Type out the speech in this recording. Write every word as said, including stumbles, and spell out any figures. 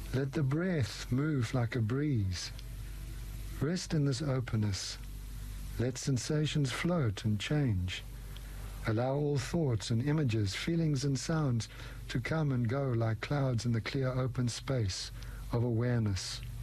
Let the breath move like a breeze. Rest in this openness. Let sensations float and change. Allow all thoughts and images, feelings and sounds to come and go like clouds in the clear open space of awareness.